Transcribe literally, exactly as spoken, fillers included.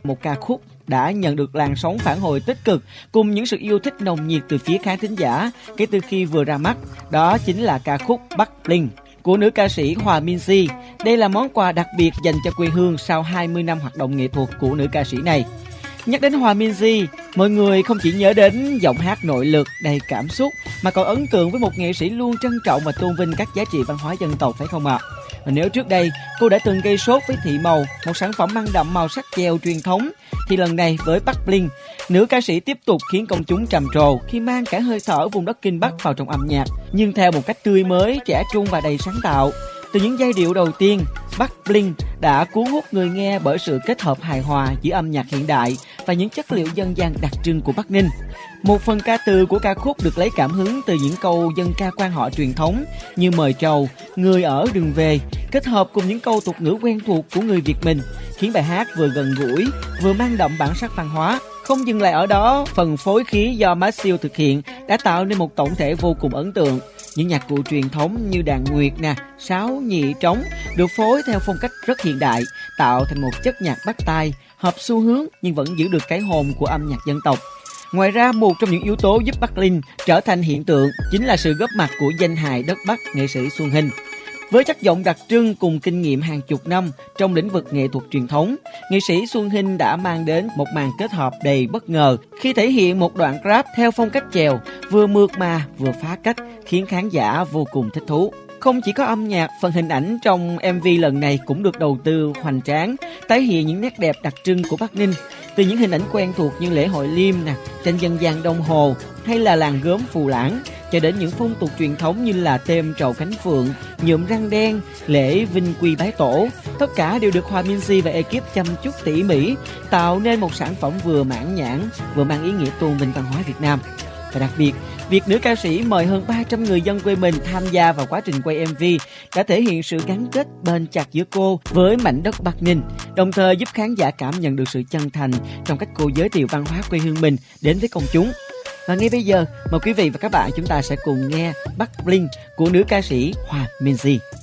một ca khúc đã nhận được làn sóng phản hồi tích cực cùng những sự yêu thích nồng nhiệt từ phía khán thính giả kể từ khi vừa ra mắt. Đó chính là ca khúc Bắc Bling của nữ ca sĩ Hòa Minzy. Đây là món quà đặc biệt dành cho quê hương sau hai mươi năm hoạt động nghệ thuật của nữ ca sĩ này. Nhắc đến Hòa Minzy, mọi người không chỉ nhớ đến giọng hát nội lực đầy cảm xúc mà còn ấn tượng với một nghệ sĩ luôn trân trọng và tôn vinh các giá trị văn hóa dân tộc, phải không ạ? Và nếu trước đây cô đã từng gây sốt với Thị Màu, một sản phẩm mang đậm màu sắc chèo truyền thống, thì lần này với Bắc Bling, nữ ca sĩ tiếp tục khiến công chúng trầm trồ khi mang cả hơi thở vùng đất Kinh Bắc vào trong âm nhạc, nhưng theo một cách tươi mới, trẻ trung và đầy sáng tạo. Từ những giai điệu đầu tiên, Bắc Bling đã cuốn hút người nghe bởi sự kết hợp hài hòa giữa âm nhạc hiện đại và những chất liệu dân gian đặc trưng của Bắc Ninh. Một phần ca từ của ca khúc được lấy cảm hứng từ những câu dân ca quan họ truyền thống như mời trầu, người ở đừng về, kết hợp cùng những câu tục ngữ quen thuộc của người Việt mình, khiến bài hát vừa gần gũi, vừa mang đậm bản sắc văn hóa. Không dừng lại ở đó, phần phối khí do Má Siêu thực hiện đã tạo nên một tổng thể vô cùng ấn tượng. Những nhạc cụ truyền thống như đàn nguyệt nè, sáo, nhị, trống được phối theo phong cách rất hiện đại, tạo thành một chất nhạc bắt tai, hợp xu hướng nhưng vẫn giữ được cái hồn của âm nhạc dân tộc. Ngoài ra, một trong những yếu tố giúp Bắc Bling trở thành hiện tượng chính là sự góp mặt của danh hài đất Bắc nghệ sĩ Xuân Hinh. Với chất giọng đặc trưng cùng kinh nghiệm hàng chục năm trong lĩnh vực nghệ thuật truyền thống, nghệ sĩ Xuân Hinh đã mang đến một màn kết hợp đầy bất ngờ khi thể hiện một đoạn rap theo phong cách chèo, vừa mượt mà vừa phá cách, khiến khán giả vô cùng thích thú. Không chỉ có âm nhạc, phần hình ảnh trong em vê lần này cũng được đầu tư hoành tráng, tái hiện những nét đẹp đặc trưng của Bắc Ninh. Từ những hình ảnh quen thuộc như lễ hội Liêm nè, tranh dân gian Đông Hồ hay là làng gốm Phù Lãng, cho đến những phong tục truyền thống như là thêm trầu cánh phượng, nhuộm răng đen, lễ vinh quy bái tổ, tất cả đều được Hòa Minzy và ekip chăm chút tỉ mỉ, tạo nên một sản phẩm vừa mãn nhãn, vừa mang ý nghĩa tôn vinh văn hóa Việt Nam. Và đặc biệt, việc nữ ca sĩ mời hơn ba trăm người dân quê mình tham gia vào quá trình quay em vê đã thể hiện sự gắn kết bền chặt giữa cô với mảnh đất Bắc Ninh, đồng thời giúp khán giả cảm nhận được sự chân thành trong cách cô giới thiệu văn hóa quê hương mình đến với công chúng. Và ngay bây giờ, mời quý vị và các bạn chúng ta sẽ cùng nghe Bắc Bling của nữ ca sĩ Hòa Minzy.